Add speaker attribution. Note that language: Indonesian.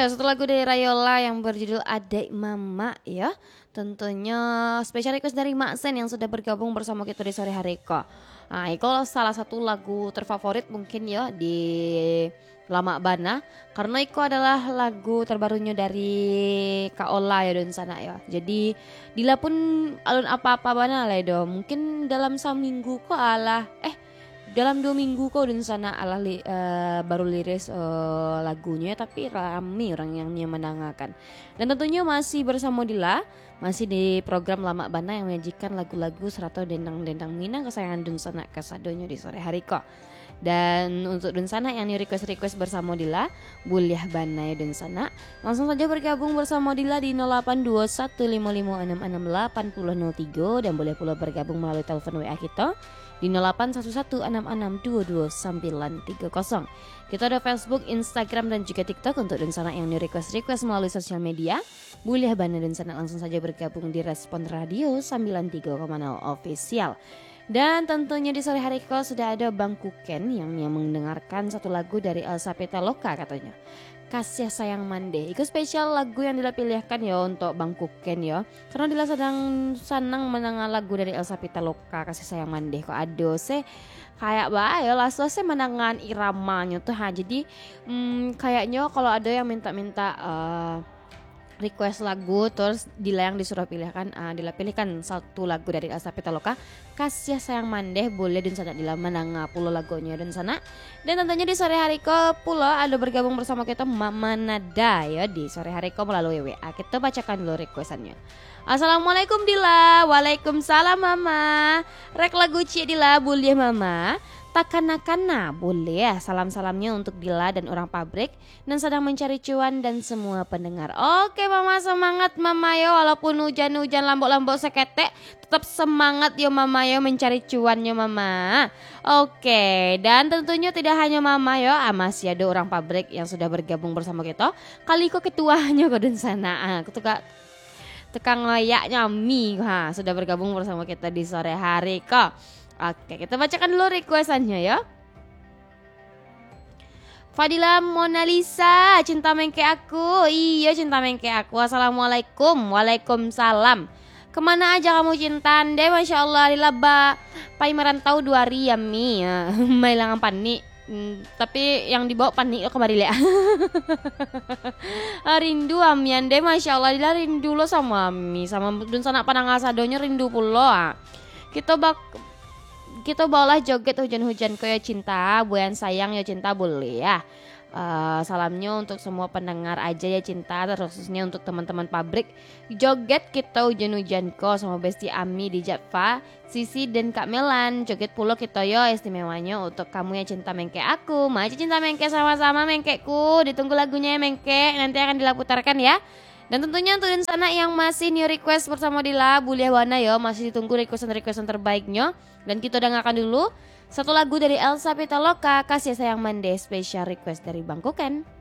Speaker 1: satu lagu dari Rayola yang berjudul Adek Mama ya. Tentunya special request dari Mak Sen yang sudah bergabung bersama kita di sore hari kok. Nah, itu salah satu lagu terfavorit mungkin ya di Lama Bana. Karena itu adalah lagu terbarunya dari Kak Ola ya dan sana ya. Jadi dila pun alun apa-apa bana lah do. Mungkin dalam seminggu kok alah dalam 2 minggu kau dan sana baru liris lagunya, tapi rame orang yang mendengarkan. Dan tentunya masih bersama Dila, masih di program Lama Bana yang menyajikan lagu-lagu serata dendang-dendang Minang kesayangan Dun Sana Kasadonya di sore hari kok. Dan untuk Dun Sana yang request bersama Dila, boleh Bana ya Dun Sana, langsung saja bergabung bersama Dila di 082155668003 dan boleh pula bergabung melalui telepon WA kita di 081166222930. Kita ada Facebook, Instagram dan juga TikTok untuk dan sana yang request melalui sosial media. Boleh Bana dan sana langsung saja bergabung di Respon Radio 93,0 official. Dan tentunya di sore hari kau sudah ada Bang Kuken yang mendengarkan satu lagu dari Elsa Petaloka katanya. Kasih Sayang Mande. Itu spesial lagu yang dilapilihkan ya untuk Bang Kuken ya. Karena Dila sedang senang mendengar lagu dari Elsa Pitaloka Kasih Sayang Mande. Kok ada sih kayak ya langsung saya mendengar iramanya tuh ha. Jadi kayaknya kalau ada yang minta-minta request lagu terus Dila yang disuruh pilihkan Dila pilihkan satu lagu dari Elsa Pitaloka Kasih Sayang Mandeh boleh dan sana Dila menanga pulau lagunya dan sana. Dan tentunya di sore hari ko pulau ada bergabung bersama kita Mama Nada ya di sore hari ko melalui WA. Kita bacakan dulu requestannya. Assalamualaikum Dila. Waalaikumsalam Mama. Rek lagu Cie Dila boleh Mama. Takana-kana boleh ya. Salam-salamnya untuk Dila dan orang pabrik dan sedang mencari cuan dan semua pendengar. Oke Mama, semangat Mama yo, walaupun hujan-hujan lambok-lambok seketek tetap semangat yo Mama yo mencari cuannya Mama. Oke, dan tentunya tidak hanya Mama yo, masih ada orang pabrik yang sudah bergabung bersama kita. Kali kok ketuanya kok dan sana tukang ngoyaknya Mi sudah bergabung bersama kita di sore hari kok. Oke, kita bacakan dulu requestannya ya. Fadila Mona Lisa, cinta mengke aku. Iya, cinta mengke aku. Assalamualaikum. Waalaikumsalam. Kemana aja kamu cinta ande? Masya Allah, dilaba pai merantau 2 hari ya Mi. Mailangan panik. Tapi yang dibawa panik kembali ya. Rindu Ami ande, Masya Allah, Dila rindu lo sama Ami. Sama dun sana panangasadonya rindu pulo. Kita bawalah joget hujan-hujan kaya cinta, buayan sayang ya cinta boleh ya. Salamnya untuk semua pendengar aja ya cinta, khususnya untuk teman-teman pabrik. Joget kita hujan-hujan kok sama Besti Ami di Java, Sisi dan Kak Melan. Joget pulau kita yo istimewanya untuk kamu ya cinta mengke aku. Maju cinta mengke sama-sama mengkeku. Ditunggu lagunya ya mengke, nanti akan dilaputarkan ya. Dan tentunya untuk dan sana yang masih new request bersama Dila, Bulia Wana ya, masih ditunggu requestan terbaiknya. Dan kita dengarkan dulu satu lagu dari Elsa Pitaloka Kasih Sayang Mande, special request dari Bang Kuken.